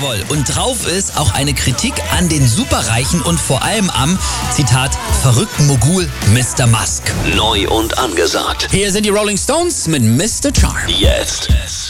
Jawohl, und drauf ist auch eine Kritik an den Superreichen und vor allem am, Zitat, verrückten Mogul Mr. Musk. Neu und angesagt. Hier sind die Rolling Stones mit Mr. Charm. Jetzt.